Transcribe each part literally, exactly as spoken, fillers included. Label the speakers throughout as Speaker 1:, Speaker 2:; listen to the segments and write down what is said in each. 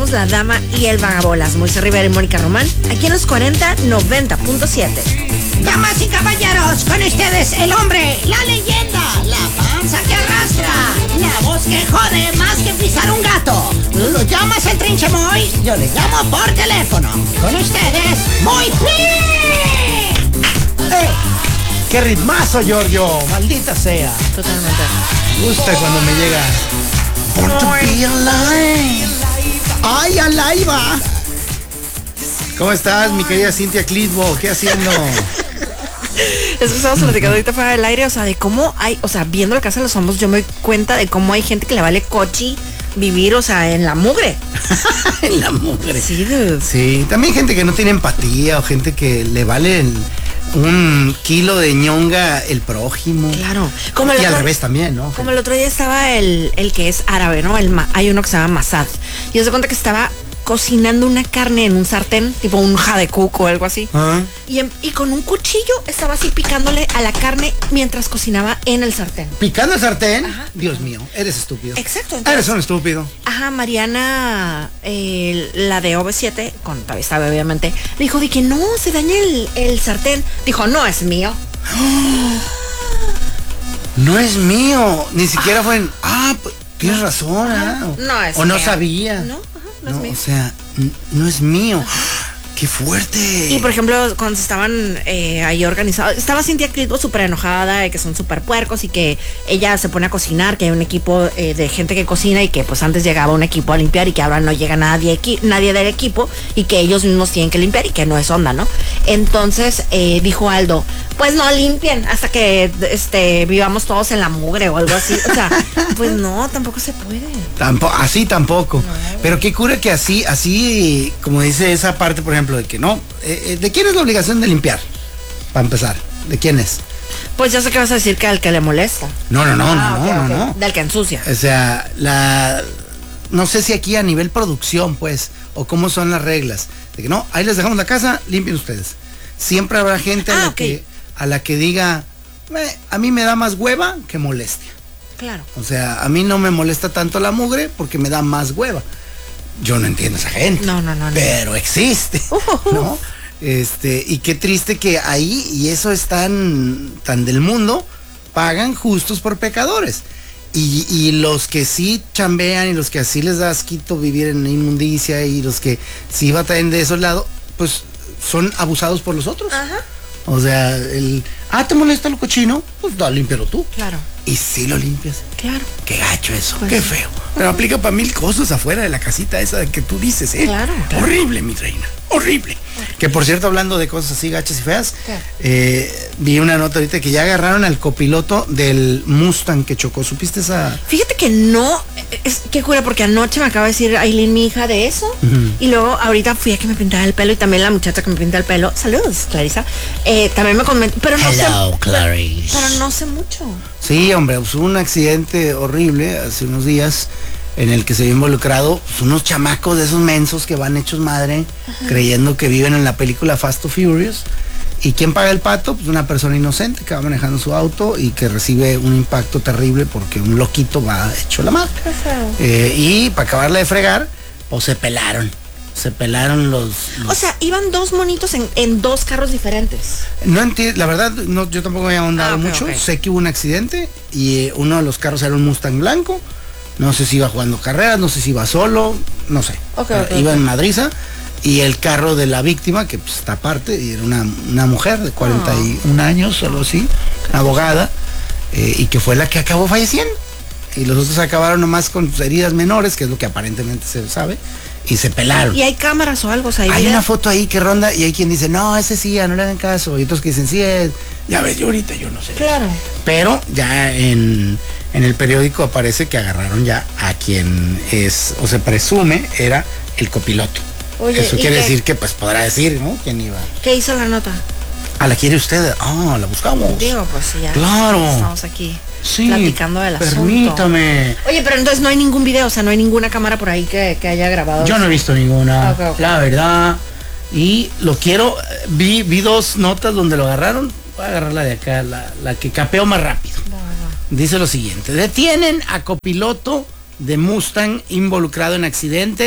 Speaker 1: somos La Dama y el Vagabolas, Moisés Rivera y Mónica Román, aquí en los cuarenta noventa punto siete.
Speaker 2: Damas y caballeros, con ustedes el hombre, la leyenda, la panza que arrastra, la voz que jode más que pisar un gato. Tú lo llamas el Trinchemoy, yo le llamo por teléfono. Con ustedes, Moy P.
Speaker 3: ¡Eh! ¡Qué ritmazo, Giorgio! ¡Maldita sea!
Speaker 1: Totalmente.
Speaker 3: Me gusta cuando me llega. Born to be alive. ¡Ay, alaiva! ¿Cómo estás, mi querida Cintia Clitbo? ¿Qué haciendo?
Speaker 1: Es que estamos platicando ahorita fuera del aire, o sea, de cómo hay, o sea, viendo la Casa de los Famosos, yo me doy cuenta de cómo hay gente que le vale cochi vivir, o sea, en la mugre.
Speaker 3: En la mugre.
Speaker 1: Sí, dude.
Speaker 3: Sí, también gente que no tiene empatía o gente que le vale el- un kilo de ñonga el prójimo.
Speaker 1: Claro. Como el
Speaker 3: Y al
Speaker 1: otro-
Speaker 3: revés también, ¿no?
Speaker 1: Como el otro día estaba el, el que es árabe, ¿no? El ma- hay uno que se llama Masad. Y se cuenta que estaba cocinando una carne en un sartén, tipo un jadecuk o algo así.
Speaker 3: Ah.
Speaker 1: Y, en- y con un cuchillo estaba así picándole a la carne mientras cocinaba en el sartén.
Speaker 3: Picando el sartén.
Speaker 1: Ajá.
Speaker 3: Dios mío, eres estúpido.
Speaker 1: Exacto. entonces-
Speaker 3: Eres un estúpido.
Speaker 1: Ajá, Mariana, eh, la de O V siete, con todavía sabe obviamente, le dijo de que no, se daña el, el sartén. Dijo, no es mío.
Speaker 3: No es mío. Ni siquiera fue en. Ah, pues, tienes razón. ah, o-
Speaker 1: No es
Speaker 3: O no
Speaker 1: mío.
Speaker 3: sabía.
Speaker 1: No, ajá, no, es mío.
Speaker 3: O sea, n- no es mío. ¡Qué fuerte!
Speaker 1: Y por ejemplo, cuando se estaban eh, ahí organizados, estaba Cintia Clitbo súper enojada de que son súper puercos y que ella se pone a cocinar, que hay un equipo eh, de gente que cocina y que pues antes llegaba un equipo a limpiar y que ahora no llega nadie, equi- nadie del equipo y que ellos mismos tienen que limpiar y que no es onda, ¿no? Entonces eh, dijo Aldo, pues no limpien hasta que este vivamos todos en la mugre o algo así. O sea, pues no, tampoco se puede.
Speaker 3: Tampoco, así tampoco. Pero qué cura que así, así, como dice esa parte, por ejemplo, de que no. eh, eh, ¿De quién es la obligación de limpiar? Para empezar. ¿De quién es?
Speaker 1: Pues ya sé que vas a decir que al que le molesta.
Speaker 3: No, no, no,
Speaker 1: Ah,
Speaker 3: no,
Speaker 1: ok,
Speaker 3: no,
Speaker 1: ok.
Speaker 3: no.
Speaker 1: Del que ensucia.
Speaker 3: O sea, la. No sé si aquí a nivel producción, pues, o cómo son las reglas. De que no, ahí les dejamos la casa, limpien ustedes. Siempre habrá gente a,
Speaker 1: Ah,
Speaker 3: la,
Speaker 1: ok.
Speaker 3: que, a la que diga, "Eh, a mí me da más hueva que molestia.
Speaker 1: Claro.
Speaker 3: O sea, a mí no me molesta tanto la mugre porque me da más hueva. Yo no entiendo a esa gente.
Speaker 1: No, no, no, no.
Speaker 3: Pero existe, ¿no? Este, y qué triste que ahí, y eso es tan, tan del mundo, pagan justos por pecadores. Y, y los que sí chambean y los que así les da asquito vivir en inmundicia y los que sí batallan de esos lados, pues son abusados por los otros.
Speaker 1: Ajá.
Speaker 3: O sea, el, ah, ¿te molesta lo cochino? Pues da, límpialo tú.
Speaker 1: Claro.
Speaker 3: Y si lo limpias.
Speaker 1: Claro.
Speaker 3: Qué gacho eso,
Speaker 1: Pues
Speaker 3: qué
Speaker 1: sí.
Speaker 3: feo. Pero aplica para mil cosas afuera de la casita esa que tú dices, ¿eh?
Speaker 1: Claro, claro.
Speaker 3: Horrible, mi reina, horrible. Que por cierto, hablando de cosas así gachas y feas,
Speaker 1: ¿Qué?
Speaker 3: eh, vi una nota ahorita que ya agarraron al copiloto del Mustang que chocó. ¿Supiste esa?
Speaker 1: Fíjate que no, es que cura, porque anoche me acaba de decir Aileen, mi hija, de eso. Y luego ahorita fui a que me pintara el pelo y también la muchacha que me pinta el pelo. Saludos, Clarisa. Eh, también me comentó, pero no
Speaker 3: Hello,
Speaker 1: sé.
Speaker 3: Clarice.
Speaker 1: Pero no sé mucho.
Speaker 3: Sí, hombre, pues, hubo un accidente horrible hace unos días en el que se vio involucrado pues, unos chamacos de esos mensos que van hechos madre, creyendo que viven en la película Fast and Furious. ¿Y quién paga el pato? Pues una persona inocente que va manejando su auto y que recibe un impacto terrible porque un loquito va hecho la madre. Eh, y para acabarla de fregar, pues se pelaron. Se pelaron los... los-
Speaker 1: O sea, iban dos monitos en, en dos carros diferentes.
Speaker 3: No entiendo, la verdad, no, yo tampoco me he ahondado
Speaker 1: Ah, ok,
Speaker 3: mucho.
Speaker 1: ok.
Speaker 3: Sé que hubo un accidente y eh, uno de los carros era un Mustang blanco. No sé si iba jugando carreras, no sé si iba solo, no sé.
Speaker 1: Ok,
Speaker 3: Eh,
Speaker 1: ok,
Speaker 3: iba
Speaker 1: ok.
Speaker 3: en madriza. Y el carro de la víctima, que pues, está aparte, y era una, una mujer de cuarenta y un años, algo así, una abogada, eh, y que fue la que acabó falleciendo. Y los otros acabaron nomás con heridas menores, que es lo que aparentemente se sabe, y se pelaron.
Speaker 1: Y hay cámaras o algo, o sea,
Speaker 3: Hay
Speaker 1: video.
Speaker 3: una foto ahí que ronda y hay quien dice, no, ese sí, ya no le hagan caso. Y otros que dicen, sí, es. Ya ves, yo ahorita yo no sé.
Speaker 1: Claro.
Speaker 3: Pero ya en, en el periódico aparece que agarraron ya a quien es, o se presume, era el copiloto.
Speaker 1: Oye,
Speaker 3: Eso
Speaker 1: ¿y
Speaker 3: quiere
Speaker 1: qué?
Speaker 3: decir que pues podrá decir, ¿no? ¿Quién iba?
Speaker 1: ¿Qué hizo la nota?
Speaker 3: Ah, ¿la quiere usted? Ah, la buscamos.
Speaker 1: Digo, pues sí, ya.
Speaker 3: Claro.
Speaker 1: Estamos aquí
Speaker 3: Sí,
Speaker 1: platicando del asunto.
Speaker 3: permítame.
Speaker 1: Oye, pero entonces no hay ningún video, o sea, no hay ninguna cámara por ahí que, que haya grabado.
Speaker 3: Yo no he visto ninguna,
Speaker 1: Ok, ok.
Speaker 3: la verdad. Y lo quiero, eh, vi, vi dos notas donde lo agarraron. Voy a agarrar la de acá, la, la que capeo más rápido.
Speaker 1: Va, va.
Speaker 3: Dice lo siguiente: detienen a copiloto de Mustang involucrado en accidente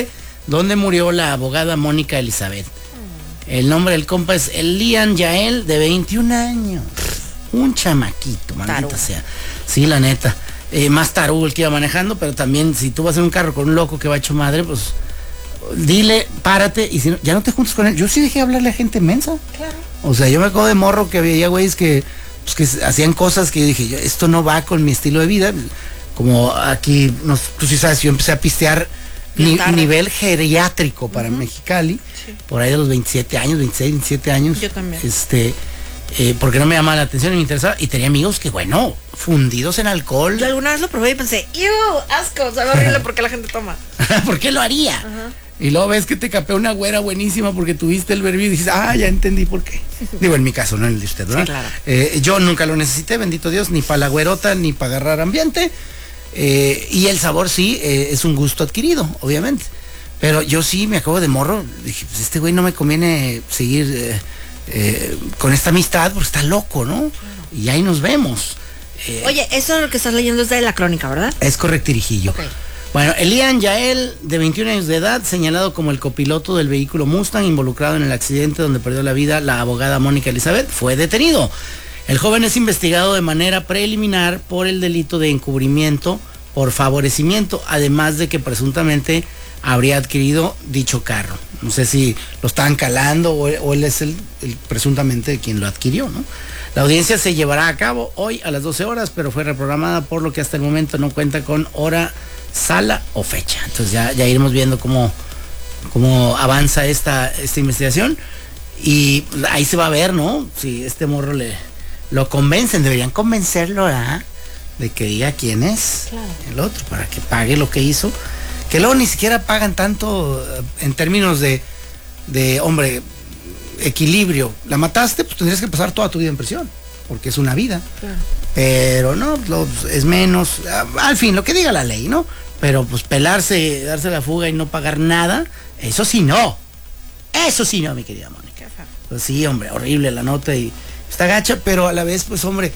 Speaker 3: donde murió la abogada Mónica Elizabeth. El nombre del compa es Elian Yael, de veintiún años. Un chamaquito, maldita
Speaker 1: Tarugo.
Speaker 3: sea. Sí, la neta. Eh, más tarugo el que iba manejando, pero también si tú vas en un carro con un loco que va hecho madre, pues dile, párate, y si no, ya no te juntes con él. Yo sí dejé hablarle a gente mensa.
Speaker 1: Claro.
Speaker 3: O sea, yo me acuerdo de morro que veía güeyes que, pues, que hacían cosas que yo dije, yo, esto no va con mi estilo de vida. Como aquí, no, tú sí sabes, yo empecé a pistear ni, nivel geriátrico para uh-huh. Mexicali, sí. Por ahí de los veintisiete años, veintiséis, veintisiete años.
Speaker 1: Yo también.
Speaker 3: Este, eh, porque no me llamaba la atención y me interesaba. Y tenía amigos que, bueno, fundidos en alcohol.
Speaker 1: Yo alguna vez lo probé y pensé, ¡ew! Asco, sabe horrible porque la gente toma.
Speaker 3: ¿Por qué lo haría? Uh-huh. Y luego ves que te capea una güera buenísima porque tuviste el verbo y dices, ah, ya entendí por qué. Digo, en mi caso, no en el de usted, ¿verdad?
Speaker 1: Sí, claro.
Speaker 3: Eh, yo nunca lo necesité, bendito Dios, ni para la güerota, ni para agarrar ambiente. Eh, y el sabor sí, eh, es un gusto adquirido, obviamente. Pero yo sí me acabo de morro, dije, pues este güey no me conviene seguir eh, eh, con esta amistad porque está loco, ¿no? Claro. Y ahí nos vemos.
Speaker 1: Eh, Oye, eso lo que estás leyendo es de la crónica, ¿verdad?
Speaker 3: Es correctirijillo. Okay. Bueno, Elian Yael, de veintiún años de edad, señalado como el copiloto del vehículo Mustang involucrado en el accidente donde perdió la vida la abogada Mónica Elizabeth, fue detenido. El joven es investigado de manera preliminar por el delito de encubrimiento por favorecimiento, además de que presuntamente habría adquirido dicho carro. No sé si lo estaban calando o, o él es el, el presuntamente quien lo adquirió, ¿no? La audiencia se llevará a cabo hoy a las doce horas, pero fue reprogramada, por lo que hasta el momento no cuenta con hora, sala o fecha. Entonces ya, ya iremos viendo cómo, cómo avanza esta, esta investigación y ahí se va a ver, ¿no? Si este morro le lo convencen, deberían convencerlo, ¿verdad? De que diga quién es, claro, el otro, para que pague lo que hizo, que luego ni siquiera pagan tanto en términos de, de hombre, equilibrio. La mataste, pues tendrías que pasar toda tu vida en prisión, porque es una vida, claro. Pero no, lo, es menos, al fin, lo que diga la ley, ¿no? Pero pues pelarse, darse la fuga y no pagar nada, eso sí no, eso sí no, mi querida Mónica. Pues sí, hombre, horrible la nota y está gacha, pero a la vez, pues hombre,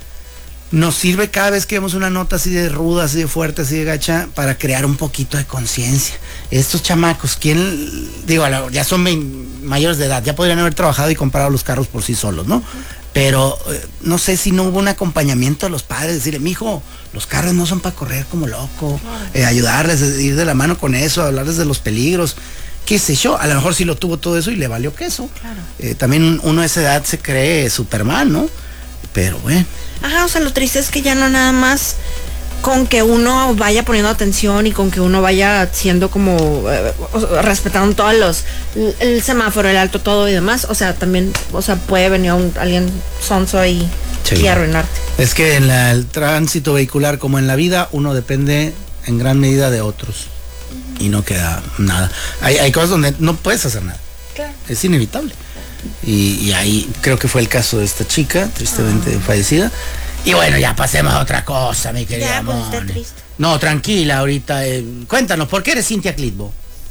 Speaker 3: nos sirve cada vez que vemos una nota así de ruda, así de fuerte, así de gacha, para crear un poquito de conciencia. Estos chamacos, ¿quién? Digo, ya son mayores de edad, ya podrían haber trabajado y comprado los carros por sí solos, ¿no? Pero eh, no sé si no hubo un acompañamiento a los padres, decirle, mijo, los carros no son para correr como loco, eh, ayudarles, ir de la mano con eso, hablarles de los peligros, qué sé yo, a lo mejor sí lo tuvo todo eso y le valió queso. Claro. Eh, también uno a esa edad se cree Superman, ¿no? Pero bueno.
Speaker 1: Ajá, o sea, lo triste es que ya no nada más con que uno vaya poniendo atención y con que uno vaya siendo como eh, respetando todos los el, el semáforo, el alto, todo y demás, o sea, también, o sea, puede venir un, alguien sonso ahí sí. Y arruinarte.
Speaker 3: Es que en la, el tránsito vehicular como en la vida uno depende en gran medida de otros uh-huh. Y no queda nada. Hay, hay cosas donde no puedes hacer nada. Claro. Es inevitable. Y, y ahí creo que fue el caso de esta chica, tristemente oh. fallecida. Y bueno, ya pasemos a otra cosa, mi querida Moni. No, tranquila ahorita. Eh, cuéntanos, ¿por qué eres Cintia Clitbo?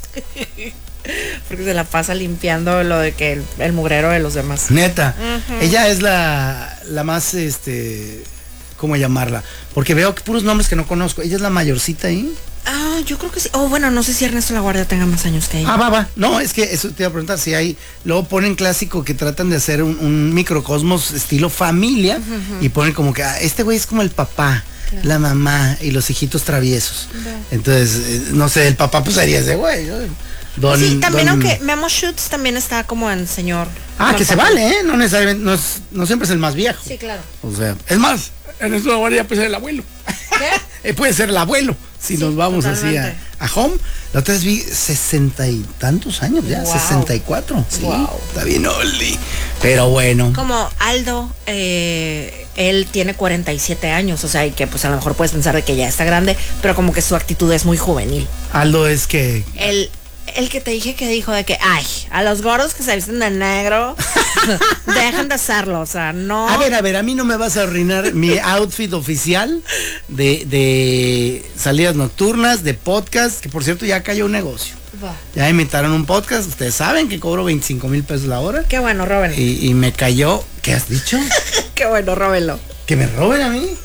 Speaker 1: Porque se la pasa limpiando lo de que el, el mugrero de los demás.
Speaker 3: Neta. Uh-huh. Ella es la, la más, este, ¿cómo llamarla? Porque veo que puros nombres que no conozco. Ella es la mayorcita ahí.
Speaker 1: Ah, yo creo que sí. Oh, bueno, no sé si Ernesto La Guardia tenga más años que ella.
Speaker 3: Ah, va, va. No, es que eso te iba a preguntar. Si hay, luego ponen clásico que tratan de hacer un, un microcosmos estilo familia uh-huh. Y ponen como que ah, este güey es como el papá, claro. La mamá y los hijitos traviesos. Claro. Entonces, eh, no sé, el papá pues sería ese güey.
Speaker 1: Don, sí, también don... aunque Memo Schutz también está como en señor.
Speaker 3: Ah, que se vale, ¿eh? No necesariamente, no, es, no siempre es el más viejo.
Speaker 1: Sí, claro.
Speaker 3: O sea, es más, Ernesto La Guardia puede ser el abuelo. ¿Qué? eh, puede ser el abuelo. Si sí, nos vamos totalmente. Así a, a home, la otra vez vi sesenta y tantos años ya, wow. sesenta y cuatro. Sí, wow. Está bien oldie. Pero bueno.
Speaker 1: Como Aldo, eh, él tiene cuarenta y siete años, o sea, y que pues a lo mejor puedes pensar de que ya está grande, pero como que su actitud es muy juvenil.
Speaker 3: Aldo es que...
Speaker 1: El, el que te dije que dijo de que, ay, a los gordos que se visten de negro, dejan de hacerlo, o sea, no...
Speaker 3: A ver, a ver, a mí no me vas a arruinar mi outfit oficial de, de salidas nocturnas, de podcast, que por cierto ya cayó un negocio. Va. Ya inventaron un podcast, ustedes saben que cobro veinticinco mil pesos la hora.
Speaker 1: Qué bueno, róbenlo.
Speaker 3: Y, y me cayó, ¿qué has dicho?
Speaker 1: Qué bueno, róbenlo.
Speaker 3: ¿Que me roben a mí?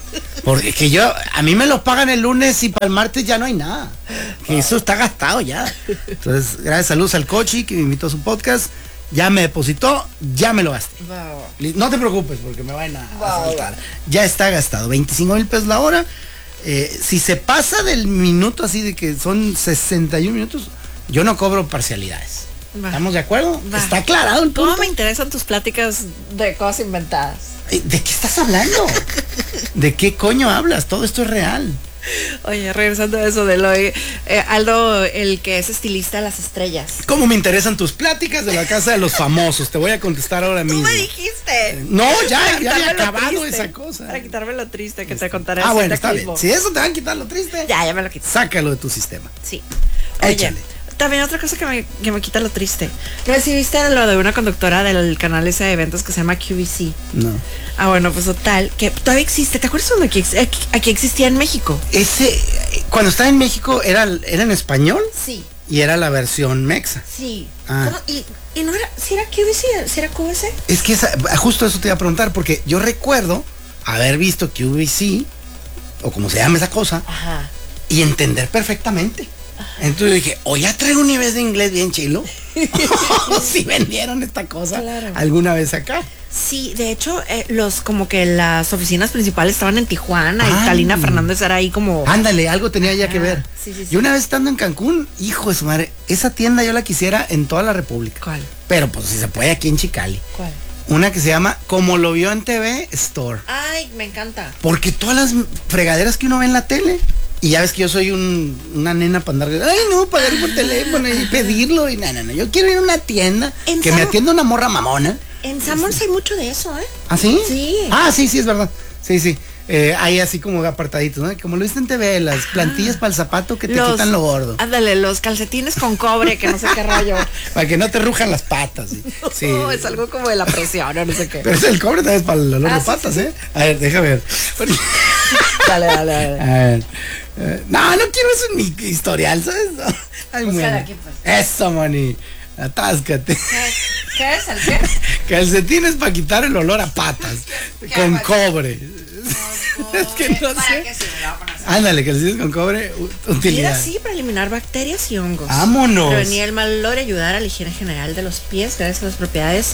Speaker 3: Porque que yo, a mí me lo pagan el lunes y para el martes ya no hay nada. Que eso está gastado ya. Entonces, gracias, saludos al Cochi que me invitó a su podcast. Ya me depositó, ya me lo gasté.
Speaker 1: Wow.
Speaker 3: No te preocupes porque me van a,
Speaker 1: Wow.
Speaker 3: a soltar. Ya está gastado. veinticinco mil pesos la hora. Eh, si se pasa del minuto así de que son sesenta y un minutos, yo no cobro parcialidades.
Speaker 1: Va.
Speaker 3: ¿Estamos de acuerdo?
Speaker 1: Va.
Speaker 3: ¿Está aclarado el punto?
Speaker 1: ¿Cómo me interesan tus pláticas de cosas inventadas?
Speaker 3: ¿De qué estás hablando? ¿De qué coño hablas? Todo esto es real.
Speaker 1: Oye, regresando a eso de lo eh, Aldo, el que es estilista de las estrellas.
Speaker 3: ¿Cómo me interesan tus pláticas de la casa de los famosos? Te voy a contestar ahora
Speaker 1: Tú
Speaker 3: mismo.
Speaker 1: me dijiste.
Speaker 3: No, ya,
Speaker 1: Para
Speaker 3: ya
Speaker 1: quitarme
Speaker 3: había
Speaker 1: lo
Speaker 3: acabado
Speaker 1: triste,
Speaker 3: esa cosa.
Speaker 1: Para quitarme lo triste que te contaré.
Speaker 3: Ah,
Speaker 1: así
Speaker 3: bueno,
Speaker 1: de
Speaker 3: está bien.
Speaker 1: chismo.
Speaker 3: Si eso te va a quitar lo triste,
Speaker 1: Ya, ya me lo quité.
Speaker 3: sácalo de tu sistema.
Speaker 1: Sí. Oye,
Speaker 3: Échale.
Speaker 1: también otra cosa que me, que me quita lo triste. ¿Recibiste lo de una conductora del canal ese de eventos que se llama Q V C?
Speaker 3: No.
Speaker 1: Ah, bueno, pues total, que todavía existe. ¿Te acuerdas cuando aquí, ex- aquí, aquí existía en México?
Speaker 3: Ese, cuando estaba en México, era, era en español
Speaker 1: Sí,
Speaker 3: y era la versión mexa.
Speaker 1: sí.
Speaker 3: Ah.
Speaker 1: ¿Cómo? Y, y no era, si era Q V C, si era Q V C.
Speaker 3: Es que esa- justo eso te iba a preguntar, porque yo recuerdo haber visto Q V C, o como se llama esa cosa,
Speaker 1: Ajá.
Speaker 3: y entender perfectamente. Entonces dije, o ya traigo un nivel de inglés bien chilo. Si vendieron esta cosa
Speaker 1: Claro.
Speaker 3: alguna vez acá.
Speaker 1: Sí, de hecho, eh, los como que las oficinas principales estaban en Tijuana
Speaker 3: Ah.
Speaker 1: y Talina Fernández era ahí como.
Speaker 3: Ándale, algo tenía ya que
Speaker 1: Ah,
Speaker 3: ver.
Speaker 1: sí, sí, sí.
Speaker 3: Y una vez estando en Cancún, hijo de su madre, esa tienda yo la quisiera en toda la República.
Speaker 1: ¿Cuál?
Speaker 3: Pero pues si se puede aquí en Chicali.
Speaker 1: ¿Cuál?
Speaker 3: Una que se llama Como lo vio en T V Store.
Speaker 1: Ay, me encanta.
Speaker 3: Porque todas las fregaderas que uno ve en la tele. Y ya ves que yo soy un, una nena para andar. Ay, no, pagar por teléfono y pedirlo. Y no, no, no. Yo quiero ir a una tienda
Speaker 1: ¿En
Speaker 3: que me
Speaker 1: Sam-
Speaker 3: atienda una morra mamona.
Speaker 1: En Sanborns hay mucho de eso, ¿eh?
Speaker 3: ¿Ah, sí?
Speaker 1: Sí.
Speaker 3: Ah, sí, sí, es verdad. Sí, sí. Eh, hay así como apartaditos, ¿no? Como lo viste en T V, las plantillas para el zapato que te
Speaker 1: Los-
Speaker 3: quitan lo gordo.
Speaker 1: Ándale, los calcetines con cobre, que no sé qué rollo.
Speaker 3: Para que no te rujan las patas. Sí. Sí.
Speaker 1: No, es algo como de la presión o no sé qué.
Speaker 3: Pero es el cobre también es para el olor
Speaker 1: Ah,
Speaker 3: de
Speaker 1: sí,
Speaker 3: patas,
Speaker 1: sí, sí.
Speaker 3: ¿eh? A ver, déjame ver.
Speaker 1: Dale, dale, dale.
Speaker 3: A ver. Eh, No, no quiero eso en mi historial, ¿sabes? No. Ay,
Speaker 1: Búscala
Speaker 3: bueno.
Speaker 1: aquí, pues.
Speaker 3: Eso, mani. Atáscate.
Speaker 1: ¿Qué, ¿Qué es el qué?
Speaker 3: Calcetines para quitar el olor a patas. Con
Speaker 1: bueno.
Speaker 3: cobre. Es que no
Speaker 1: ¿Para
Speaker 3: sé.
Speaker 1: qué sirve? Lo voy a poner así.
Speaker 3: Ándale, calcetines con cobre, u-
Speaker 1: Era
Speaker 3: utilidad.
Speaker 1: así para eliminar bacterias y hongos.
Speaker 3: Vámonos.
Speaker 1: Prevenir el mal olor y ayudar a la higiene general de los pies gracias a las propiedades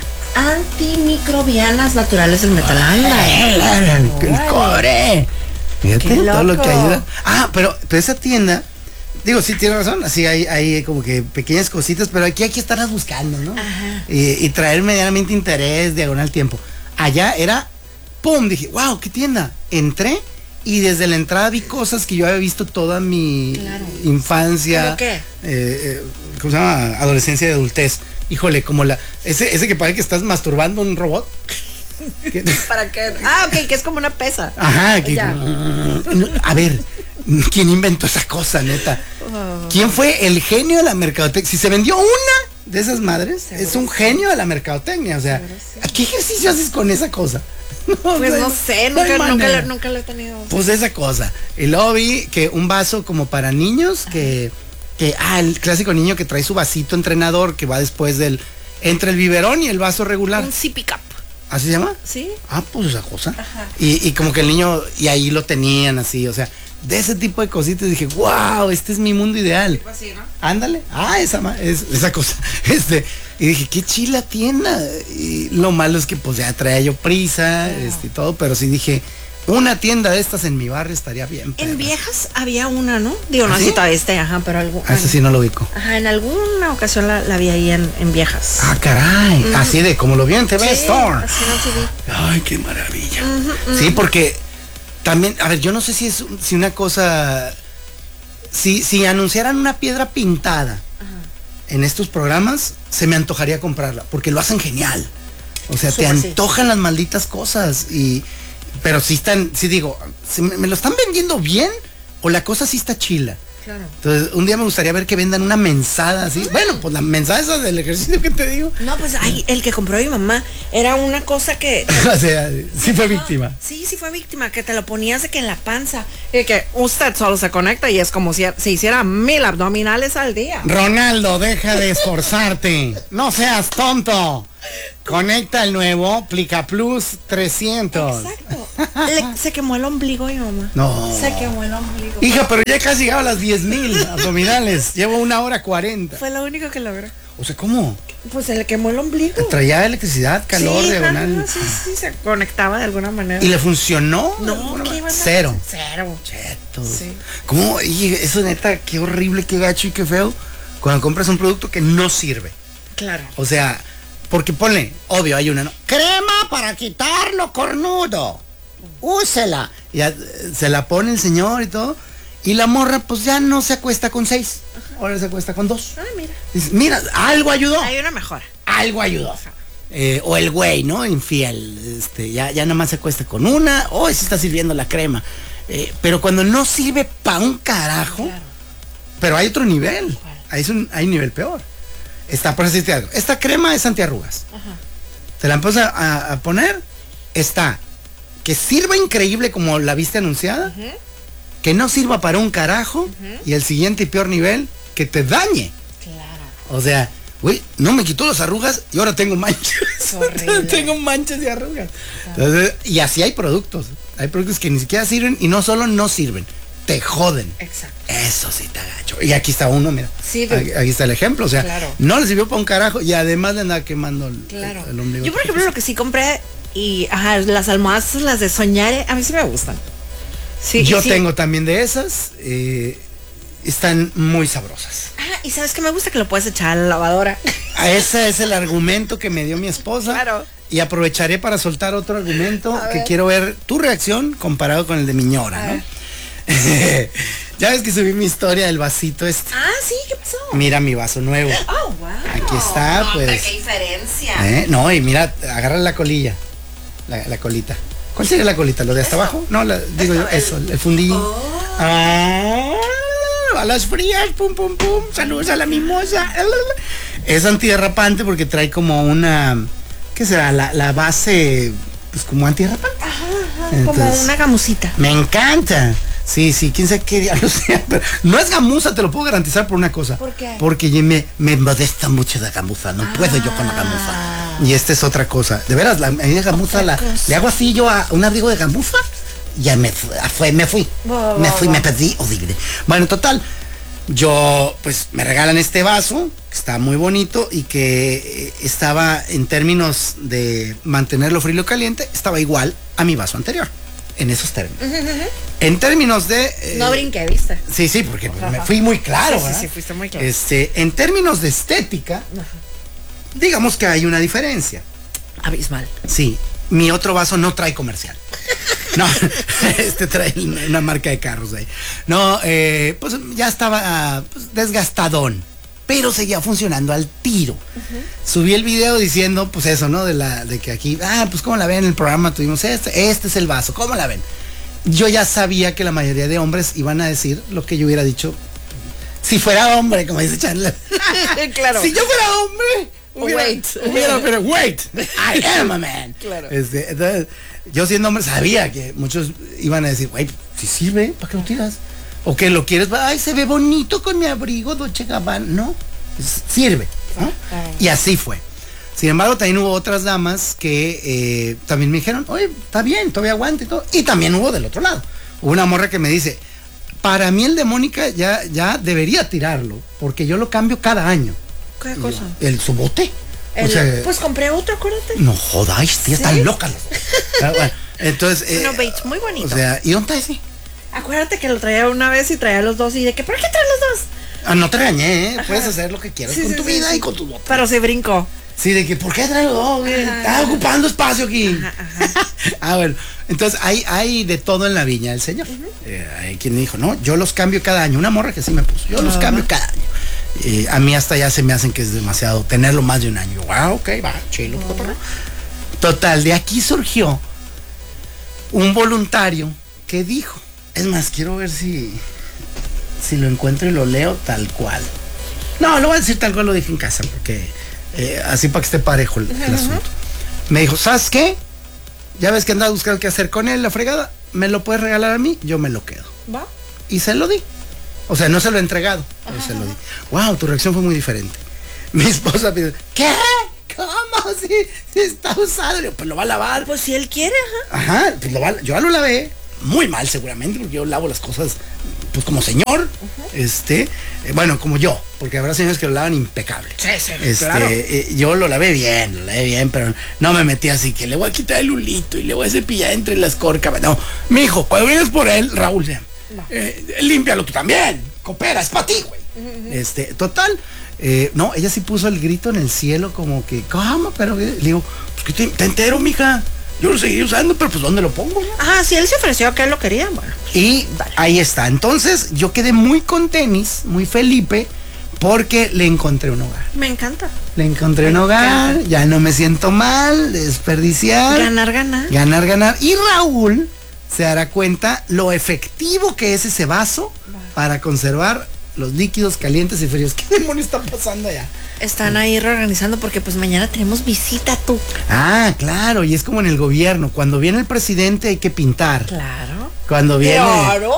Speaker 1: antimicrobianas naturales del metal. Anda.
Speaker 3: El
Speaker 1: Órale.
Speaker 3: cobre. Fíjate
Speaker 1: Qué
Speaker 3: todo lo que
Speaker 1: loco.
Speaker 3: ayuda. Ah, pero, pero esa tienda, digo, sí tiene razón, así hay, hay como que pequeñas cositas, pero aquí hay que estarlas buscando, ¿no?
Speaker 1: Ajá.
Speaker 3: Y, y traer medianamente interés, diagonal tiempo. Allá era, ¡pum! Dije, wow, ¿qué tienda? Entré y desde la entrada vi cosas que yo había visto toda mi
Speaker 1: Claro.
Speaker 3: infancia.
Speaker 1: ¿Cómo qué?
Speaker 3: Eh, eh, ¿Cómo se llama? Adolescencia y adultez. Híjole, como la, ese, ese que parece que estás masturbando un robot. Que-
Speaker 1: ¿Para qué? Ah, ok, que es como una pesa.
Speaker 3: Ajá, que,
Speaker 1: Ya.
Speaker 3: no, a ver, ¿quién inventó esa cosa, neta?
Speaker 1: Oh.
Speaker 3: ¿Quién fue el genio de la mercadotecnia? Si se vendió una de esas madres,
Speaker 1: Seguro
Speaker 3: es un
Speaker 1: sí.
Speaker 3: genio de la mercadotecnia. O sea,
Speaker 1: Seguro sí.
Speaker 3: ¿qué ejercicio haces con esa cosa? No,
Speaker 1: Pues
Speaker 3: hay-
Speaker 1: no sé,
Speaker 3: hay
Speaker 1: nunca, nunca,
Speaker 3: manera.
Speaker 1: lo, nunca lo he tenido.
Speaker 3: Pues esa cosa. Y luego vi que un vaso como para niños, que, que, ah, el clásico niño que trae su vasito entrenador que va después del, entre el biberón y el vaso regular.
Speaker 1: Un sippy cup.
Speaker 3: ¿Así se llama?
Speaker 1: ¿Sí?
Speaker 3: Ah, pues esa cosa.
Speaker 1: Ajá.
Speaker 3: Y, y como que el niño, y ahí lo tenían así, o sea, de ese tipo de cositas dije, wow, este es mi mundo ideal.
Speaker 1: Así, ¿no?
Speaker 3: Ándale, ah, esa, ma- es- esa cosa. Este, y dije, qué chila tienda. Y lo malo es que pues ya traía yo prisa, este y todo, pero sí dije, una tienda de estas en mi barrio estaría bien. perra.
Speaker 1: En Viejas había una, ¿no? Digo, no
Speaker 3: ¿Ah,
Speaker 1: sé
Speaker 3: sí?
Speaker 1: si todavía esté, ajá, pero algo.
Speaker 3: Ah, esa sí no lo ubico.
Speaker 1: Ajá, en alguna ocasión la, la vi ahí en, en Viejas.
Speaker 3: Ah, caray, así de como lo vi en T V
Speaker 1: Sí,
Speaker 3: Store.
Speaker 1: así no se vi.
Speaker 3: Ay, qué maravilla. Sí, porque también, a ver, yo no sé si es un- si una cosa, si, si anunciaran una piedra pintada en estos programas, se me antojaría comprarla, porque lo hacen genial. O sea, te
Speaker 1: Súper sí.
Speaker 3: antojan las malditas cosas y, pero si están, si digo, ¿se me, me lo están vendiendo bien o la cosa sí está chila?
Speaker 1: Claro.
Speaker 3: Entonces, un día me gustaría ver que vendan una mensada así. Bueno, pues la mensada esa del ejercicio que te digo.
Speaker 1: No, pues ay, el que compró mi mamá era una cosa que.
Speaker 3: O sea, sí fue víctima.
Speaker 1: Sí, sí fue víctima, que te lo ponías de que en la panza. Y que usted solo se conecta y es como si se hiciera mil abdominales al día.
Speaker 3: Ronaldo, deja de esforzarte. No seas tonto. Conecta el nuevo Plica Plus trescientos.
Speaker 1: Exacto. Le- se quemó el ombligo mi mamá.
Speaker 3: No.
Speaker 1: Se quemó el ombligo.
Speaker 3: Hija, pero ya casi llegaba a las diez mil abdominales. Llevo una hora cuarenta.
Speaker 1: Fue lo único que logró.
Speaker 3: O sea, ¿cómo?
Speaker 1: Pues se le quemó el ombligo.
Speaker 3: Traía electricidad, calor,
Speaker 1: sí,
Speaker 3: diagonal.
Speaker 1: ajá, sí, sí, se conectaba de alguna manera.
Speaker 3: ¿Y le funcionó?
Speaker 1: No, ¿qué iban a hacer?
Speaker 3: Cero.
Speaker 1: Cero.
Speaker 3: Cheto.
Speaker 1: Sí.
Speaker 3: ¿Cómo? Y eso neta, qué horrible, qué gacho y qué feo cuando compras un producto que no sirve.
Speaker 1: Claro.
Speaker 3: O sea, porque ponle, obvio, hay una, ¿no?
Speaker 2: Crema para quitar lo cornudo. Úsela.
Speaker 3: Ya eh, se la pone el señor y todo. Y la morra, pues ya no se acuesta con seis. Ahora se acuesta con dos.
Speaker 1: Ah, mira.
Speaker 3: Dice, mira, algo ayudó.
Speaker 1: Hay una mejora.
Speaker 3: Algo ayudó. Eh, o el güey, ¿no? Infiel. Este, ya, ya nada más se acuesta con una. Hoy se está sirviendo la crema. Eh, pero cuando no sirve pa' un carajo.
Speaker 1: Claro.
Speaker 3: Pero hay otro nivel. Hay un, hay un nivel peor. Está, por decirte algo. Esta crema es antiarrugas.
Speaker 1: Ajá.
Speaker 3: Te la empiezas a, a poner. Está. Que sirva increíble como la viste anunciada.
Speaker 1: Ujú.
Speaker 3: Que no sirva para un carajo.
Speaker 1: Ujú.
Speaker 3: Y el siguiente y peor nivel. Que te dañe.
Speaker 1: Claro.
Speaker 3: O sea, güey, no me quitó las arrugas y ahora tengo manchas.
Speaker 1: Horrible.
Speaker 3: Tengo manchas de arrugas. Entonces, y así hay productos. Hay productos que ni siquiera sirven y no solo no sirven, te joden.
Speaker 1: Exacto.
Speaker 3: Eso sí te agacho. Y aquí está uno, mira.
Speaker 1: Sí, de-
Speaker 3: aquí, aquí está el ejemplo. O sea,
Speaker 1: Claro.
Speaker 3: no le sirvió para un carajo y además le andaba quemando el,
Speaker 1: Claro.
Speaker 3: el, el ombligo.
Speaker 1: Yo, por ejemplo, lo que sí compré y ajá, las almohadas, las de Soñare, a mí sí me gustan. Sí,
Speaker 3: Yo
Speaker 1: y sí.
Speaker 3: tengo también de esas. eh, están muy sabrosas.
Speaker 1: Ah, y sabes que me gusta que lo puedes echar a la lavadora.
Speaker 3: A ese es el argumento que me dio mi esposa.
Speaker 1: Claro.
Speaker 3: Y aprovecharé para soltar otro argumento
Speaker 1: A
Speaker 3: que
Speaker 1: ver.
Speaker 3: quiero ver tu reacción comparado con el de mi ñora,
Speaker 1: A
Speaker 3: ¿no? Ya ves que subí mi historia del vasito este.
Speaker 1: Ah, sí, ¿qué pasó?
Speaker 3: Mira mi vaso nuevo.
Speaker 1: Oh, wow.
Speaker 3: Aquí está, pues.
Speaker 1: Qué diferencia.
Speaker 3: ¿Eh? No, y mira, agarra la colilla. La, la colita. ¿Cuál sería la colita? ¿Lo de hasta abajo? No, la- digo yo, eso, el fundillo.
Speaker 1: Oh.
Speaker 3: Ah, a las frías, pum, pum, pum. Saludos a la mimosa. Es antiderrapante porque trae como una. ¿Qué será? La, la base, pues como antiderrapante.
Speaker 1: Como
Speaker 3: Entonces,
Speaker 1: una gamusita.
Speaker 3: me encanta. Sí, sí, quién sabe qué diablos sea, pero no es gamuza, te lo puedo garantizar por una cosa.
Speaker 1: ¿Por qué?
Speaker 3: Porque yo me, me modesta mucho la gamuza, no puedo yo con la gamuza. Y esta es otra cosa. De veras, la, a mí la gamuza,
Speaker 1: Otra
Speaker 3: la,
Speaker 1: cosa.
Speaker 3: le hago así yo a un abrigo de gamuza, ya me, fu- fue, me fui.
Speaker 1: Va,
Speaker 3: me
Speaker 1: va,
Speaker 3: fui,
Speaker 1: va.
Speaker 3: me perdí horrible. Bueno, total, yo, pues, me regalan este vaso, que está muy bonito y que eh, estaba, en términos de mantenerlo frío y caliente, estaba igual a mi vaso anterior. En esos términos. En términos de... eh,
Speaker 1: No brinqué, ¿viste?
Speaker 3: Sí, sí, porque me fui muy claro.
Speaker 1: Sí, sí,
Speaker 3: ¿verdad?
Speaker 1: sí, fuiste muy claro.
Speaker 3: Este, en términos de estética, digamos que hay una diferencia.
Speaker 1: Abismal.
Speaker 3: Sí, mi otro vaso no trae comercial. No, este trae una marca de carros ahí. No, eh, pues ya estaba ah, pues, desgastadón, pero seguía funcionando al tiro. Subí el video diciendo, pues eso, ¿no? De la, de que aquí, ah, pues cómo la ven en el programa, tuvimos este, este es el vaso, ¿cómo la ven? Yo ya sabía que la mayoría de hombres iban a decir lo que yo hubiera dicho si fuera hombre, como dice Chandler.
Speaker 1: Claro.
Speaker 3: Si yo fuera hombre, hubiera,
Speaker 1: Wait.
Speaker 3: hubiera, pero wait, I am a man.
Speaker 1: Claro.
Speaker 3: Este, entonces, yo siendo hombre sabía que muchos iban a decir, güey, si sirve, ¿para qué lo tiras? O que lo quieres, ay, se ve bonito con mi abrigo, Dolce Gabbana. No, s- sirve, ¿no?
Speaker 1: Ah.
Speaker 3: Y así fue. Sin embargo, también hubo otras damas que eh, también me dijeron, oye, está bien, todavía aguanta y todo. Y también hubo del otro lado. Hubo una morra que me dice, para mí el de Mónica ya, ya debería tirarlo, porque yo lo cambio cada año.
Speaker 1: ¿Qué
Speaker 3: Y yo,
Speaker 1: cosa?
Speaker 3: el su bote.
Speaker 1: El-
Speaker 3: O sea,
Speaker 1: pues compré otro, acuérdate.
Speaker 3: no jodáis, tía,
Speaker 1: ¿Sí?
Speaker 3: están locas. Ah, bueno, entonces, eh,
Speaker 1: Uno beige muy bonito.
Speaker 3: o sea, ¿y dónde está ese?
Speaker 1: Acuérdate que lo traía una vez y traía los dos y de que, ¿por qué traes los dos?
Speaker 3: Ah, no te regañé, ¿eh? Puedes hacer lo que quieras
Speaker 1: Sí,
Speaker 3: con
Speaker 1: sí,
Speaker 3: tu
Speaker 1: sí,
Speaker 3: vida
Speaker 1: sí.
Speaker 3: y con tu bote.
Speaker 1: Pero se brincó.
Speaker 3: Sí, de que, ¿por qué traigo dos, güey?
Speaker 1: Ajá.
Speaker 3: Está ocupando espacio aquí.
Speaker 1: Ajá, ajá.
Speaker 3: Ah, bueno. Entonces, hay, hay de todo en la viña del Señor. Eh, hay quien dijo, no, yo los cambio cada año. Una morra que sí me puso, yo los
Speaker 1: Ajá.
Speaker 3: cambio cada año. Eh, a mí hasta ya se me hacen que es demasiado tenerlo más de un año. Wow, ok, va, chilo. Total, de aquí surgió un voluntario que dijo, es más, quiero ver si, si lo encuentro y lo leo tal cual. No, lo voy a decir tal cual lo dije en casa, porque eh, así para que esté parejo el, el asunto. Me dijo, ¿sabes qué? Ya ves que andaba buscando qué hacer con él, la fregada. ¿Me lo puedes regalar a mí? Yo me lo quedo.
Speaker 1: ¿Va?
Speaker 3: Y se lo di. O sea, no se lo he entregado, pero se lo di. Wow, tu reacción fue muy diferente. Mi esposa pidió, ¿qué? ¿Cómo? sí, sí está usado. Le digo, pues lo va a lavar.
Speaker 1: Pues si él quiere, ajá.
Speaker 3: Ajá, pues lo va, yo ya lo lavé. Muy mal seguramente, porque yo lavo las cosas pues como señor, uh-huh. este, eh, bueno, como yo, porque habrá señores que lo lavan impecable.
Speaker 1: Sí, sí,
Speaker 3: este,
Speaker 1: claro.
Speaker 3: eh, yo lo lavé bien, lo lavé bien, pero no me metí así que le voy a quitar el hulito y le voy a cepillar entre las córcamas. No, mijo, cuando vienes por él, Raúl, no. eh, límpialo tú también, coopera, es para ti, güey. Uh-huh. Este, total, eh, no, ella sí puso el grito en el cielo como que, ¿cómo? Pero le digo, pues que te, te entero, mija. Yo lo seguiré usando, pero pues ¿dónde lo pongo? ¿No?
Speaker 1: Ah, si él se ofreció a que él lo quería, bueno.
Speaker 3: Y dale. Ahí está. Entonces yo quedé muy con tenis, muy Felipe, porque le encontré un hogar.
Speaker 1: Me encanta.
Speaker 3: Le encontré me un hogar, encanta. Ya no me siento mal, desperdiciar.
Speaker 1: Ganar, ganar.
Speaker 3: Ganar, ganar. Y Raúl se dará cuenta lo efectivo que es ese vaso Va. Para conservar los líquidos calientes y fríos. ¿Qué demonios está pasando allá?
Speaker 1: Están ahí reorganizando porque pues mañana tenemos visita, tú.
Speaker 3: Ah, claro, y es como en el gobierno. Cuando viene el presidente hay que pintar.
Speaker 1: Claro.
Speaker 3: Cuando viene...
Speaker 1: Claro.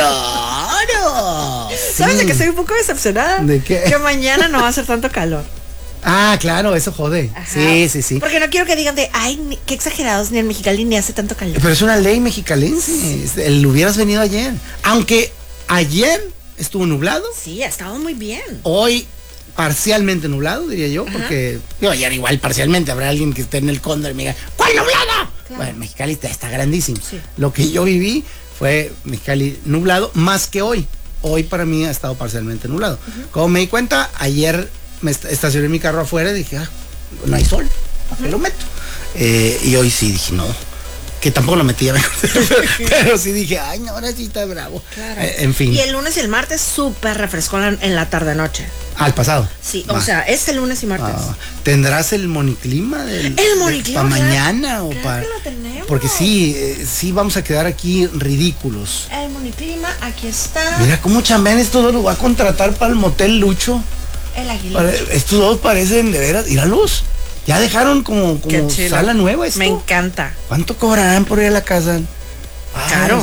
Speaker 3: Claro.
Speaker 1: ¿Sabes
Speaker 3: sí.
Speaker 1: de que estoy un poco decepcionada?
Speaker 3: ¿De qué?
Speaker 1: Que mañana no va a hacer tanto calor.
Speaker 3: Ah, claro, eso jode. Ajá. Sí, sí, sí.
Speaker 1: Porque no quiero que digan de, ay, qué exagerados, ni en Mexicali ni hace tanto calor.
Speaker 3: Pero es una ley mexicalense. Sí. El hubieras venido ayer. Aunque ayer estuvo nublado.
Speaker 1: Sí, ha estado muy bien.
Speaker 3: Hoy parcialmente nublado, diría yo, Ajá. porque yo ayer igual parcialmente habrá alguien que esté en el Cóndor y me diga, ¿cuál nublado? Claro. Bueno, Mexicali está, está grandísimo. Sí. Lo que yo viví fue Mexicali nublado más que hoy. Hoy para mí ha estado parcialmente nublado. Uh-huh. Como me di cuenta, ayer me estacioné mi carro afuera y dije, ah, no hay sol, ¿a qué uh-huh. lo meto? Eh, y hoy sí dije, no. Que tampoco lo metía, pero sí dije, ay, no, ahora sí está bravo. Claro. Eh, en fin.
Speaker 1: Y el lunes y el martes súper refrescó en, en la tarde-noche.
Speaker 3: Al pasado.
Speaker 1: Sí, Va. o sea, este lunes y martes. Ah,
Speaker 3: ¿tendrás el moniclima del
Speaker 1: el moniclima
Speaker 3: para mañana o
Speaker 1: claro
Speaker 3: para?
Speaker 1: Que lo tenemos.
Speaker 3: Porque sí, eh, sí vamos a quedar aquí ridículos.
Speaker 1: El moniclima, aquí está.
Speaker 3: Mira cómo chambean, esto lo va a contratar para el motel Lucho.
Speaker 1: El Aguilito.
Speaker 3: Para, estos dos parecen de veras, míralos. Ya dejaron como, como sala nueva esto.
Speaker 1: Me encanta.
Speaker 3: ¿Cuánto cobrarán por ir a la casa?
Speaker 1: Caro.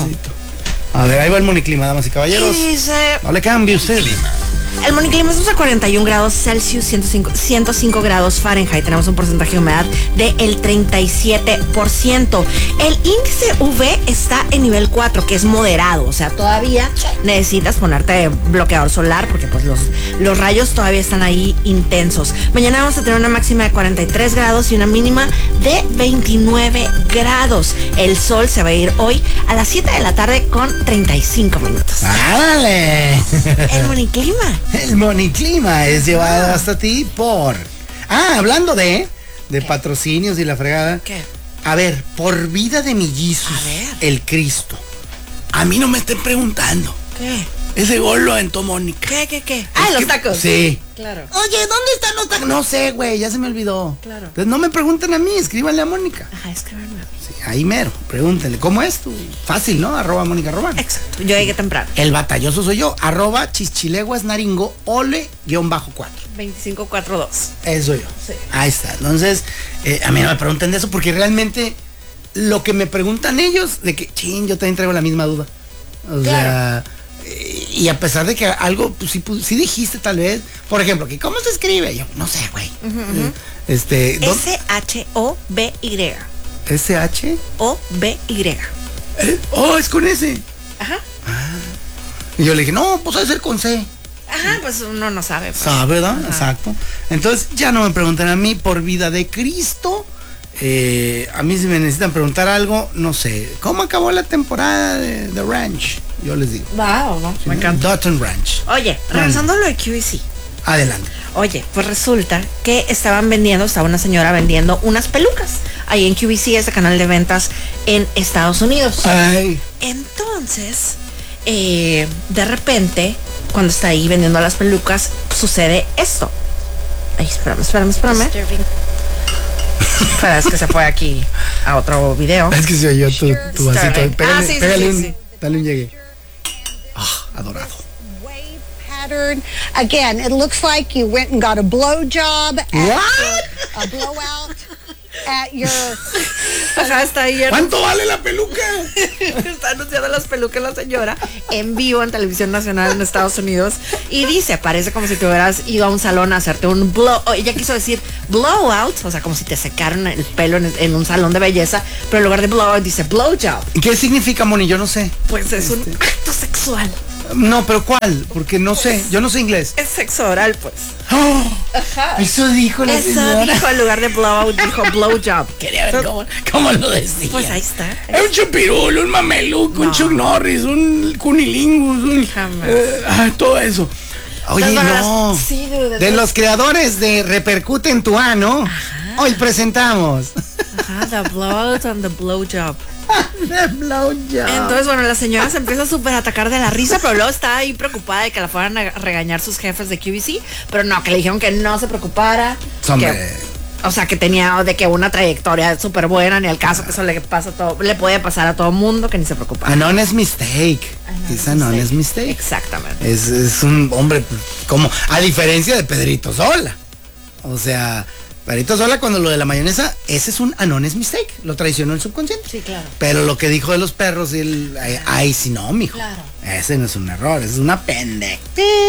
Speaker 3: A ver, ahí va el moniclima, damas y caballeros.
Speaker 1: Dice...
Speaker 3: No le cambie usted.
Speaker 1: El moniclima es a cuarenta y un grados Celsius, ciento cinco, ciento cinco grados Fahrenheit. Tenemos un porcentaje de humedad del treinta y siete por ciento. El índice U V está en nivel cuatro, que es moderado. O sea, todavía necesitas ponerte bloqueador solar porque pues los, los rayos todavía están ahí intensos. Mañana vamos a tener una máxima de cuarenta y tres grados y una mínima de veintinueve grados. El sol se va a ir hoy a las siete de la tarde con treinta y cinco minutos.
Speaker 3: ¡Ándale!
Speaker 1: El moniclima.
Speaker 3: El moniclima es llevado ah. hasta ti por... Ah, hablando de... De ¿Qué? Patrocinios y la fregada.
Speaker 1: ¿Qué?
Speaker 3: A ver, por vida de mi Jesus, el Cristo. A mí no me estén preguntando.
Speaker 1: ¿Qué?
Speaker 3: Ese gol lo aventó Mónica.
Speaker 1: ¿Qué, qué, qué? Ah, los tacos.
Speaker 3: Sí.
Speaker 1: Claro.
Speaker 3: Oye, ¿dónde están los tacos? No sé, güey, ya se me olvidó.
Speaker 1: Claro.
Speaker 3: Entonces no me pregunten a mí, escríbanle a Mónica.
Speaker 1: Ajá, escríbanme.
Speaker 3: Sí, ahí mero, pregúntenle. ¿Cómo es tú? Fácil, ¿no? Arroba Mónica Román.
Speaker 1: Exacto. Yo llegué temprano.
Speaker 3: El batalloso soy yo. Arroba Chichileguas Naringo Ole guión bajo cuatro.
Speaker 1: veinticinco cuarenta y dos.
Speaker 3: Eso yo.
Speaker 1: Sí.
Speaker 3: Ahí está. Entonces, eh, a mí no me pregunten de eso porque realmente lo que me preguntan ellos, de que, ching, yo también traigo la misma duda. O
Speaker 1: claro.
Speaker 3: sea, y a pesar de que algo, pues sí, pues, sí dijiste tal vez, por ejemplo, que ¿cómo se escribe? Yo, no sé, güey.
Speaker 1: Uh-huh, uh-huh.
Speaker 3: Este,
Speaker 1: S H O B Y.
Speaker 3: S H
Speaker 1: O B Y.
Speaker 3: Eh, oh, es con S.
Speaker 1: Ajá.
Speaker 3: Ah. Y yo le dije, no, pues debe ser con C.
Speaker 1: Ajá, pues uno no sabe. Pues.
Speaker 3: Sabe, ¿verdad? Ajá. Exacto. Entonces, ya no me preguntan a mí por vida de Cristo. Eh, a mí si me necesitan preguntar algo, no sé, ¿cómo acabó la temporada de The Ranch? Yo les digo.
Speaker 1: Wow, wow,
Speaker 3: ¿Sí?
Speaker 1: Me encanta.
Speaker 3: Dutton Ranch.
Speaker 1: Oye, regresando a lo de Q V C.
Speaker 3: Adelante.
Speaker 1: Oye, pues resulta que estaban vendiendo, estaba una señora vendiendo unas pelucas ahí en Q V C, este canal de ventas en Estados Unidos.
Speaker 3: Ay.
Speaker 1: Entonces, eh, de repente, cuando está ahí vendiendo las pelucas, sucede esto. Ay, espérame, espérame, espérame. Espera, es que se fue aquí a otro video.
Speaker 3: Es que se oyó tu, tu vasito. Pégale,
Speaker 1: ah, sí, sí,
Speaker 3: pégale
Speaker 1: sí,
Speaker 3: un,
Speaker 1: sí.
Speaker 3: dale un llegue. Ah, adorado.
Speaker 4: Pattern. Again, it looks like you went and got a blow job.
Speaker 3: What?
Speaker 4: A blowout at your
Speaker 1: Ajá, está ahí. en-
Speaker 3: ¿Cuánto vale la peluca?
Speaker 1: Está anunciando las pelucas la señora en vivo en televisión nacional en Estados Unidos y dice, parece como si te hubieras ido a un salón a hacerte un blow, oh, ella quiso decir blowout, o sea, como si te secaron el pelo en, en un salón de belleza, pero en lugar de blowout dice blowjob.
Speaker 3: ¿Qué significa, Moni? Yo no sé.
Speaker 1: Pues es un acto sexual.
Speaker 3: No, pero ¿cuál? Porque no sé, yo no sé inglés.
Speaker 1: Es sexo oral, pues.
Speaker 3: ¡Oh! Eso dijo la
Speaker 1: Eso
Speaker 3: señora.
Speaker 1: dijo, en lugar de blowout, dijo blowjob.
Speaker 3: Quería ver cómo, cómo lo decía.
Speaker 1: Pues ahí está.
Speaker 3: Es un chupirulo, un mameluco, un
Speaker 1: No.
Speaker 3: Chuck Norris, un cunilingus, un...
Speaker 1: Jamás.
Speaker 3: eh, ah, todo eso. Oye,
Speaker 1: Las bananas-
Speaker 3: no.
Speaker 1: sí, dude,
Speaker 3: De los creadores de Repercute en tu ano, hoy presentamos.
Speaker 1: Ajá, the blowout and the blowjob.
Speaker 3: The blowjob.
Speaker 1: Entonces, bueno, la señora se empieza a súper atacar de la risa, pero luego está ahí preocupada de que la fueran a regañar sus jefes de Q V C, pero no, que le dijeron que no se preocupara.
Speaker 3: Hombre.
Speaker 1: Que, o sea, que tenía de que una trayectoria súper buena, ni al caso que eso le pasa a todo, le puede pasar a todo mundo, que ni se preocupara.
Speaker 3: An honest mistake. Es an honest mistake.
Speaker 1: Exactamente.
Speaker 3: Es, es un hombre como, a diferencia de Pedrito Sola. O sea, Pedrito Sola cuando lo de la mayonesa, ese es un an honest mistake. Lo traicionó el subconsciente.
Speaker 1: Sí, claro.
Speaker 3: Pero lo que dijo de los perros, el, ay, ay, si no, mijo.
Speaker 1: Claro.
Speaker 3: Ese no es un error, es una pendejada.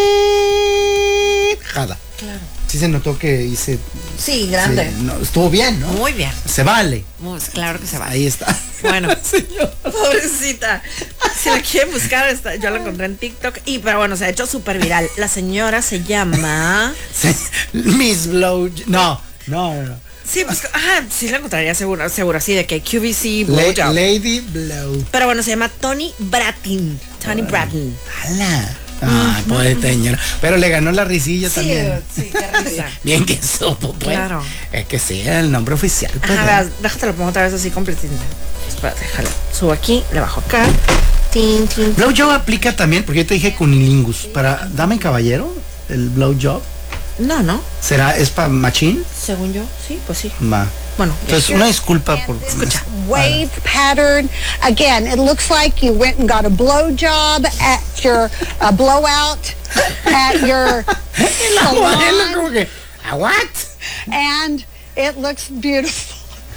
Speaker 1: Claro.
Speaker 3: Sí se notó que hice...
Speaker 1: Sí, grande.
Speaker 3: sí, no, estuvo bien, ¿no?
Speaker 1: Muy bien.
Speaker 3: Se vale.
Speaker 1: Muy- claro que se va.
Speaker 3: Ahí está.
Speaker 1: Bueno,
Speaker 3: Señor.
Speaker 1: pobrecita. Si la quieren buscar, está- yo la encontré en TikTok. Y, pero bueno, se ha hecho súper viral. La señora se llama.
Speaker 3: Sí, Miss Blow... No, no, no, no.
Speaker 1: Sí, pues, ajá, sí la encontraría seguro, seguro, así de que Q V C
Speaker 3: La-
Speaker 1: blowjob.
Speaker 3: Lady Blow.
Speaker 1: Pero bueno, se llama Tony Bratton. Tony Bratton.
Speaker 3: ¡Hala! Ay, pobre señora. Pero le ganó la risilla también.
Speaker 1: sí, qué risa.
Speaker 3: Bien que supo, pues.
Speaker 1: Claro.
Speaker 3: Es que sí, el nombre oficial. pues,
Speaker 1: Ajá,
Speaker 3: ¿no?
Speaker 1: verás, déjate lo pongo otra vez así completito. Espérate, déjalo. Subo aquí, le bajo acá. Tin, tin.
Speaker 3: Blowjob aplica también, porque yo te dije cunilingus. Para dame caballero, el blowjob.
Speaker 1: No, no.
Speaker 3: ¿Será, es para machín?
Speaker 1: Según yo, sí, pues sí.
Speaker 3: Va.
Speaker 1: Bueno,
Speaker 3: Entonces, una disculpa por...
Speaker 1: escucha.
Speaker 4: wave pattern. Again, it looks like you went and got a blowjob at your uh, blowout at your
Speaker 3: La modelo
Speaker 4: salon,
Speaker 3: como que, ¿a what?
Speaker 4: and it looks beautiful.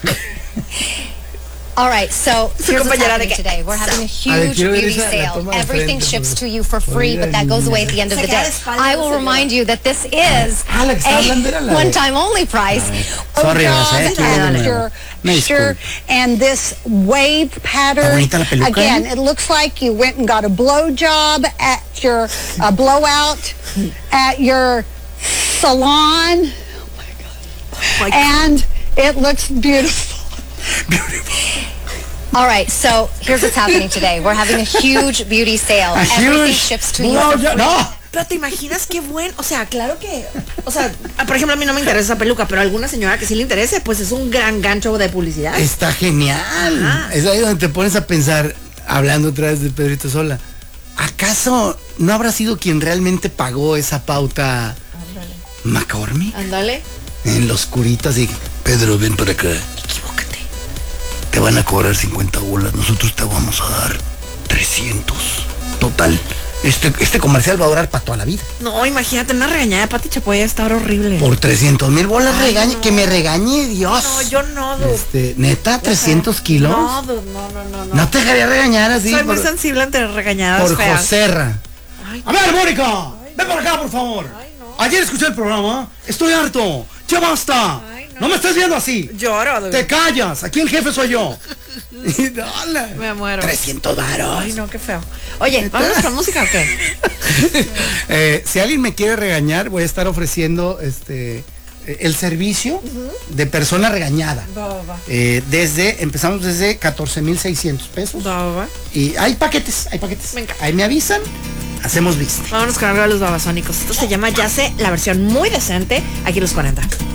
Speaker 4: All right, so here's what's
Speaker 1: compañera de
Speaker 4: happening
Speaker 1: que-
Speaker 4: today. We're having a
Speaker 3: A ver,
Speaker 4: huge
Speaker 3: quiero ver
Speaker 4: beauty
Speaker 3: esa- la
Speaker 4: sale.
Speaker 3: toma de
Speaker 4: Everything
Speaker 3: frente,
Speaker 4: ships
Speaker 3: por-
Speaker 4: to you for free,
Speaker 3: Oiga,
Speaker 4: but that goes away at the end of
Speaker 1: Se
Speaker 4: the
Speaker 1: queda
Speaker 4: day.
Speaker 1: de espalda
Speaker 4: I
Speaker 1: la
Speaker 4: will
Speaker 1: señora.
Speaker 4: remind you that this is
Speaker 3: Ah, la que está hablando era la
Speaker 4: a
Speaker 3: de-
Speaker 4: one-time only price.
Speaker 3: Sorry,
Speaker 4: Blowjob
Speaker 3: Rosa, eh, estoy viendo
Speaker 4: at
Speaker 3: de nuevo.
Speaker 4: your
Speaker 3: Me
Speaker 4: sure,
Speaker 3: disculpo.
Speaker 4: and this wave pattern.
Speaker 3: bonita la peluca,
Speaker 4: Again,
Speaker 3: ¿eh?
Speaker 4: it looks like you went and got a blowjob at your uh, blowout at your salon,
Speaker 1: My God.
Speaker 4: and it looks beautiful. All right, so here's what's happening today. We're having a huge beauty sale.
Speaker 3: A
Speaker 4: Everything
Speaker 3: huge
Speaker 4: ships to you for
Speaker 3: blowjob.
Speaker 4: free.
Speaker 3: No.
Speaker 1: Pero te imaginas qué bueno, o sea, claro que, o sea, por ejemplo, a mí no me interesa esa peluca, pero a alguna señora que sí le interese, pues es un gran gancho de publicidad.
Speaker 3: Está genial.
Speaker 1: Ajá.
Speaker 3: Es ahí donde te pones a pensar, hablando otra vez de Pedrito Sola. ¿Acaso no habrá sido quien realmente pagó esa pauta McCormick?
Speaker 1: Ándale.
Speaker 3: En los curitas y Pedro, ven para acá.
Speaker 1: Equivócate.
Speaker 3: Te van a cobrar cincuenta bolas, nosotros te vamos a dar trescientos. Total. Este, este comercial va a durar para toda la vida.
Speaker 1: No, imagínate, una regañada de Pati Chapoy a estar horrible.
Speaker 3: Por trescientos mil bolas
Speaker 1: Ay,
Speaker 3: regañe,
Speaker 1: no.
Speaker 3: que me regañe Dios.
Speaker 1: No, yo no, dude.
Speaker 3: Este, neta, trescientos kilos.
Speaker 1: No, dude, no, no, no, no.
Speaker 3: No te dejaría regañar así.
Speaker 1: Soy muy
Speaker 3: por,
Speaker 1: sensible ante regañadas
Speaker 3: por
Speaker 1: feas.
Speaker 3: Joserra.
Speaker 1: Ay,
Speaker 3: A ver, Mónica, ven para acá, por favor.
Speaker 1: Ay, no.
Speaker 3: Ayer escuché el programa, estoy harto. Ya basta.
Speaker 1: Ay, no.
Speaker 3: no. me estés viendo así.
Speaker 1: Lloro, dude.
Speaker 3: Te callas, aquí el jefe soy yo. Y dale.
Speaker 1: Me muero.
Speaker 3: trescientos varos.
Speaker 1: Ay, no, qué feo. Oye, ¿vamos con música o qué?
Speaker 3: Eh, si alguien me quiere regañar, voy a estar ofreciendo este eh, el servicio de persona regañada.
Speaker 1: Va, va, va.
Speaker 3: Eh, desde, empezamos desde catorce mil seiscientos pesos.
Speaker 1: Va, va, va.
Speaker 3: Y hay paquetes, hay paquetes.
Speaker 1: Venga.
Speaker 3: Ahí me avisan, hacemos vista.
Speaker 1: Vámonos con algo de los babasónicos. Esto se llama Ya sé, la versión muy decente, aquí los cuarenta.